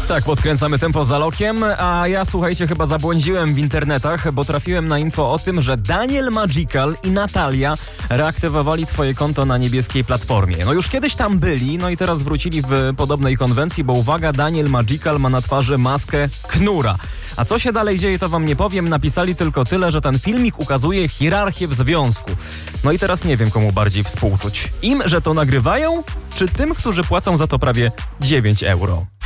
Tak, podkręcamy tempo za lokiem, a ja, słuchajcie, chyba zabłądziłem w internetach, bo trafiłem na info o tym, że Daniel Magical i Natalia reaktywowali swoje konto na niebieskiej platformie. No już kiedyś tam byli, no i teraz wrócili w podobnej konwencji, bo uwaga, Daniel Magical ma na twarzy maskę knura. A co się dalej dzieje, to wam nie powiem, napisali tylko tyle, że ten filmik ukazuje hierarchię w związku. No i teraz nie wiem, komu bardziej współczuć. Im, że to nagrywają, czy tym, którzy płacą za to prawie 9 euro?